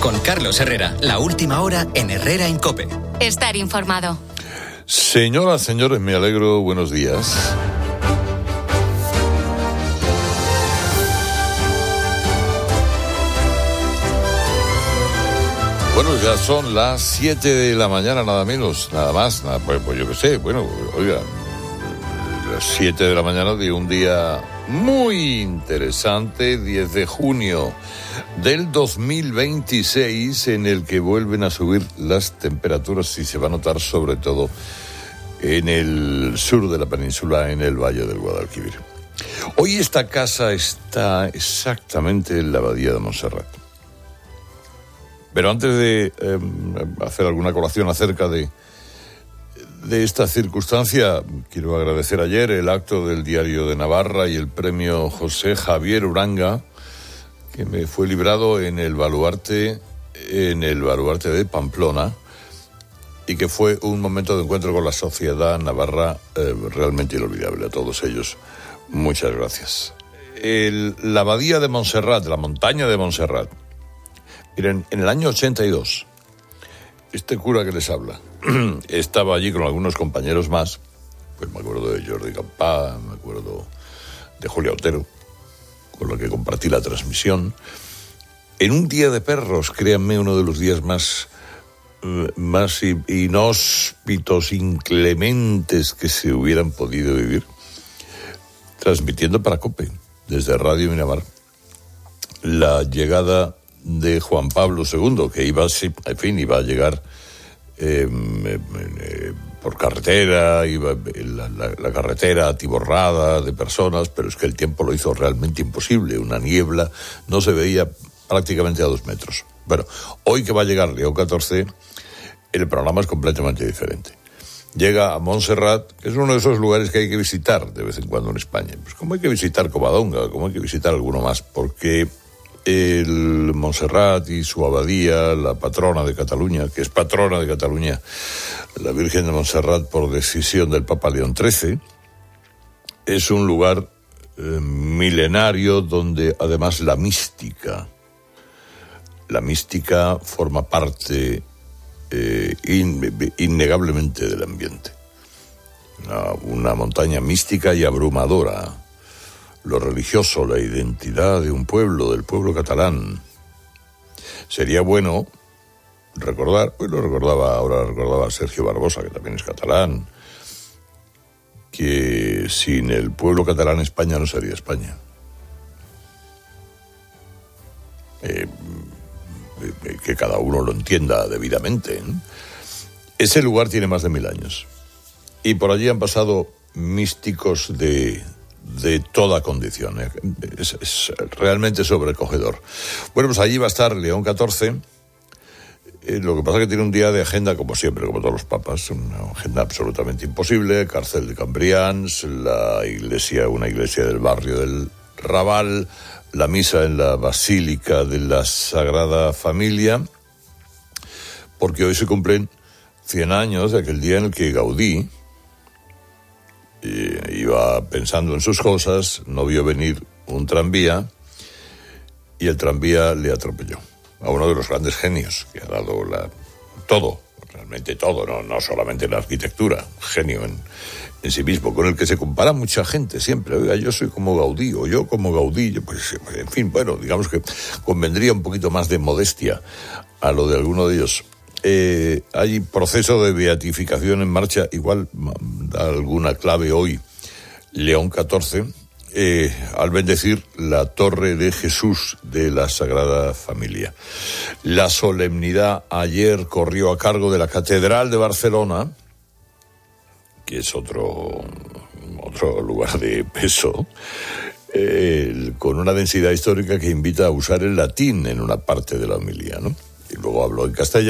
Con Carlos Herrera, la última hora en Herrera en COPE. Estar informado. Señoras, señores, me alegro. Buenos días. Bueno, ya son las 7 de la mañana, nada menos, nada más, pues yo qué sé, bueno, oiga, las 7 de la mañana de un día muy interesante, 10 de junio del 2026, en el que vuelven a subir las temperaturas y se va a notar sobre todo en el sur de la península, en el Valle del Guadalquivir. Hoy esta casa está exactamente en la Abadía de Montserrat. Pero antes de hacer alguna colación acerca de esta circunstancia, quiero agradecer ayer el acto del Diario de Navarra y el premio José Javier Uranga, que me fue librado en el baluarte de Pamplona, y que fue un momento de encuentro con la sociedad navarra realmente inolvidable. A todos ellos, muchas gracias. La Abadía de Montserrat, la montaña de Montserrat. Miren, en el año 82, este cura que les habla estaba allí con algunos compañeros más, pues me acuerdo de Jordi Campá, me acuerdo de Julia Otero, con la que compartí la transmisión, en un día de perros, créanme, uno de los días más inhóspitos, inclementes que se hubieran podido vivir, transmitiendo para COPE, desde Radio Miramar, la llegada de Juan Pablo II, que iba a llegar por carretera, iba la carretera atiborrada de personas, pero es que el tiempo lo hizo realmente imposible, una niebla, no se veía prácticamente a 2 metros. Bueno, hoy que va a llegar León XIV, el programa es completamente diferente. Llega a Montserrat, que es uno de esos lugares que hay que visitar de vez en cuando en España, pues como hay que visitar Covadonga, como hay que visitar alguno más, porque el Montserrat y su abadía, la patrona de Cataluña, que es patrona de Cataluña, la Virgen de Montserrat por decisión del Papa León XIII, es un lugar milenario donde además la mística forma parte innegablemente del ambiente. Una montaña mística y abrumadora. Lo religioso, la identidad de un pueblo, del pueblo catalán. Sería bueno recordar, pues ahora recordaba Sergio Barbosa, que también es catalán, que sin el pueblo catalán España no sería España. Que cada uno lo entienda debidamente, ¿eh? Ese lugar tiene más de 1000 años. Y por allí han pasado místicos de toda condición. Es realmente sobrecogedor. Bueno, pues allí va a estar León XIV. Lo que pasa es que tiene un día de agenda, como siempre, como todos los papas, una agenda absolutamente imposible. Cárcel de Cambrians, una iglesia del barrio del Raval, la misa en la Basílica de la Sagrada Familia, porque hoy se cumplen 100 años de aquel día en el que Gaudí iba pensando en sus cosas, no vio venir un tranvía y el tranvía le atropelló a uno de los grandes genios que ha dado todo, realmente todo, no solamente la arquitectura, genio en sí mismo, con el que se compara mucha gente siempre. Oiga, yo soy como Gaudí, o yo como Gaudí, pues en fin, bueno, digamos que convendría un poquito más de modestia a lo de alguno de ellos. Hay proceso de beatificación en marcha, igual da alguna clave hoy León XIV, al bendecir la Torre de Jesús de la Sagrada Familia. La solemnidad ayer corrió a cargo de la Catedral de Barcelona, que es otro lugar de peso, con una densidad histórica que invita a usar el latín en una parte de la homilía, ¿no? Y luego habló en castellano.